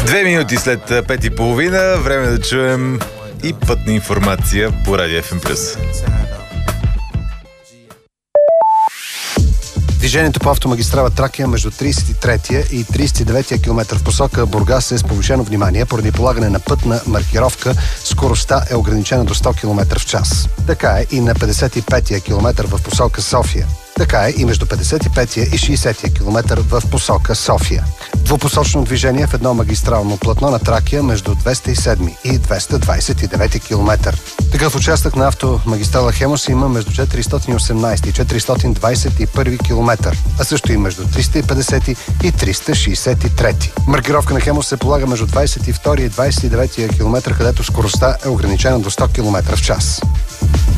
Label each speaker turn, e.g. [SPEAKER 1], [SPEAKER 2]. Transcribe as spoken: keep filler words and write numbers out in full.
[SPEAKER 1] Две минути след пет и половина, време да чуем и пътна информация по Радио Еф Ем Плюс.
[SPEAKER 2] Движението по автомагистрала Тракия между тридесет и третия и тридесет и деветия километър в посока Бургас е с повишено внимание поради полагане на пътна маркировка. Скоростта е ограничена до сто километра в час. Така е и на петдесет и петия километър в посока София. Така е и между петдесет и петия и шейсетия километър в посока София. Двупосочно движение в едно магистрално платно на Тракия между двеста и седми и двеста двадесет и девети километър. Такъв участък на автомагистрала Хемус има между четиристотин и осемнадесети и четиристотин двадесет и първи километър, а също и между триста и петдесети и триста шейсет и трети. Маркировка на Хемус се полага между двадесет и втория и двадесет и деветия километър, където скоростта е ограничена до сто километра в час.